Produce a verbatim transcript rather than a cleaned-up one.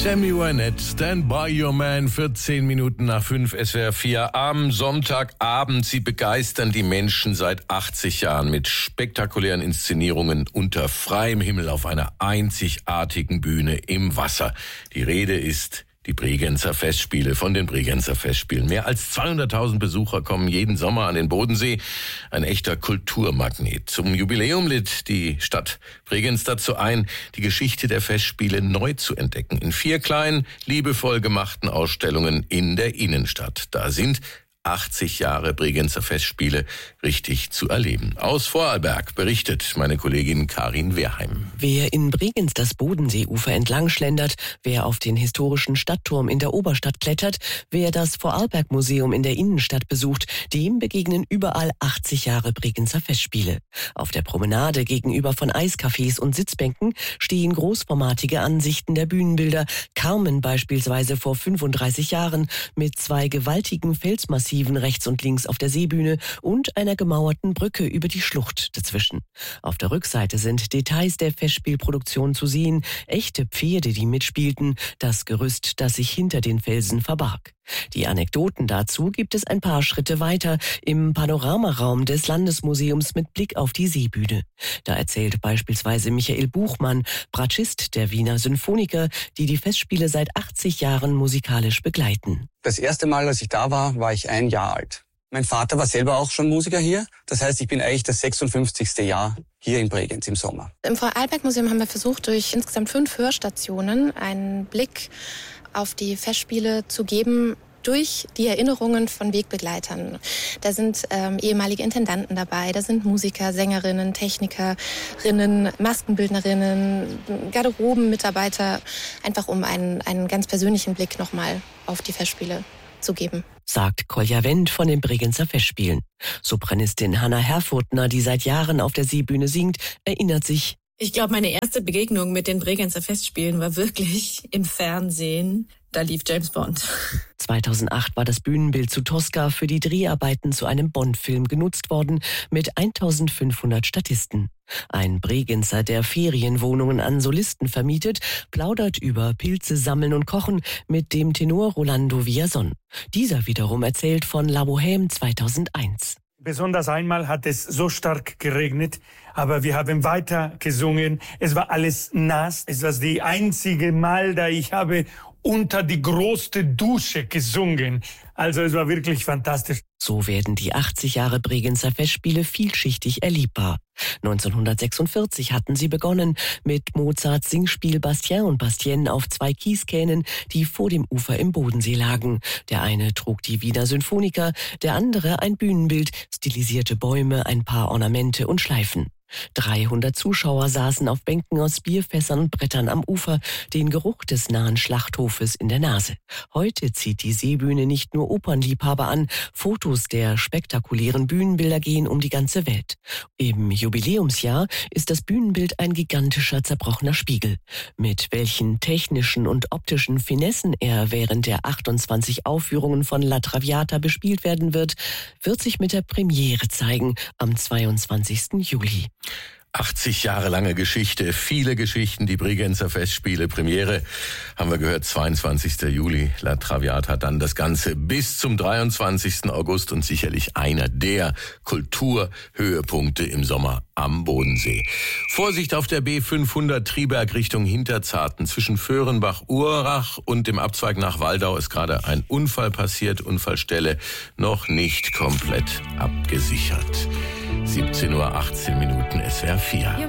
Tammy Wynette, Stand By Your Man, vierzehn Minuten nach fünf, S W R vier am Sonntagabend. Sie begeistern die Menschen seit achtzig Jahren mit spektakulären Inszenierungen unter freiem Himmel auf einer einzigartigen Bühne im Wasser. Die Rede ist die Bregenzer Festspiele, von den Bregenzer Festspielen. Mehr als zweihunderttausend Besucher kommen jeden Sommer an den Bodensee. Ein echter Kulturmagnet. Zum Jubiläum lädt die Stadt Bregenz dazu ein, die Geschichte der Festspiele neu zu entdecken. In vier kleinen, liebevoll gemachten Ausstellungen in der Innenstadt. Da sind achtzig Jahre Bregenzer Festspiele richtig zu erleben. Aus Vorarlberg berichtet meine Kollegin Karin Wehrheim. Wer in Bregenz das Bodenseeufer entlang schlendert, wer auf den historischen Stadtturm in der Oberstadt klettert, wer das Vorarlberg-Museum in der Innenstadt besucht, dem begegnen überall achtzig Jahre Bregenzer Festspiele. Auf der Promenade gegenüber von Eiscafés und Sitzbänken stehen großformatige Ansichten der Bühnenbilder. Carmen beispielsweise vor fünfunddreißig Jahren mit zwei gewaltigen Felsmassiven rechts und links auf der Seebühne und einer gemauerten Brücke über die Schlucht dazwischen. Auf der Rückseite sind Details der Festspielproduktion zu sehen, echte Pferde, die mitspielten, das Gerüst, das sich hinter den Felsen verbarg. Die Anekdoten dazu gibt es ein paar Schritte weiter im Panoramaraum des Landesmuseums mit Blick auf die Seebühne. Da erzählt beispielsweise Michael Buchmann, Bratschist der Wiener Symphoniker, die die Festspiele seit achtzig Jahren musikalisch begleiten. Das erste Mal, als ich da war, war ich ein Jahr alt. Mein Vater war selber auch schon Musiker hier. Das heißt, ich bin eigentlich das sechsundfünfzigste Jahr hier in Bregenz im Sommer. Im Vorarlberg-Museum haben wir versucht, durch insgesamt fünf Hörstationen einen Blick auf die Festspiele zu geben, durch die Erinnerungen von Wegbegleitern. Da sind ähm, ehemalige Intendanten dabei, da sind Musiker, Sängerinnen, Technikerinnen, Maskenbildnerinnen, Garderobenmitarbeiter, einfach um einen, einen ganz persönlichen Blick nochmal auf die Festspiele zu geben. Sagt Kolja Wendt von den Bregenzer Festspielen. Sopranistin Hanna Herfurtner, die seit Jahren auf der Seebühne singt, erinnert sich: Ich glaube, meine erste Begegnung mit den Bregenzer Festspielen war wirklich im Fernsehen. Da lief James Bond. zweitausendacht war das Bühnenbild zu Tosca für die Dreharbeiten zu einem Bond-Film genutzt worden mit eintausendfünfhundert Statisten. Ein Bregenzer, der Ferienwohnungen an Solisten vermietet, plaudert über Pilze sammeln und kochen mit dem Tenor Rolando Villazón. Dieser wiederum erzählt von La Bohème zweitausendeins. Besonders einmal hat es so stark geregnet, aber wir haben weiter gesungen. Es war alles nass. Es war die einzige Mal, da ich habe unter die große Dusche gesungen. Also es war wirklich fantastisch. So werden die achtzig Jahre Bregenzer Festspiele vielschichtig erlebbar. neunzehnhundertsechsundvierzig hatten sie begonnen mit Mozarts Singspiel Bastien und Bastienne auf zwei Kieskähnen, die vor dem Ufer im Bodensee lagen. Der eine trug die Wiener Symphoniker, der andere ein Bühnenbild, stilisierte Bäume, ein paar Ornamente und Schleifen. dreihundert Zuschauer saßen auf Bänken aus Bierfässern und Brettern am Ufer, den Geruch des nahen Schlachthofes in der Nase. Heute zieht die Seebühne nicht nur Opernliebhaber an, Fotos der spektakulären Bühnenbilder gehen um die ganze Welt. Im Jubiläumsjahr ist das Bühnenbild ein gigantischer zerbrochener Spiegel. Mit welchen technischen und optischen Finessen er während der achtundzwanzig Aufführungen von La Traviata bespielt werden wird, wird sich mit der Premiere zeigen am zweiundzwanzigsten Juli. achtzig Jahre lange Geschichte, viele Geschichten, die Bregenzer Festspiele. Premiere haben wir gehört, zweiundzwanzigsten Juli, La Traviata, dann das Ganze bis zum dreiundzwanzigsten August und sicherlich einer der Kulturhöhepunkte im Sommer am Bodensee. Vorsicht auf der B fünfhundert Triberg Richtung Hinterzarten. Zwischen Föhrenbach-Urach und dem Abzweig nach Waldau ist gerade ein Unfall passiert. Unfallstelle noch nicht komplett abgesichert. siebzehn Uhr achtzehn Minuten, S W R vier.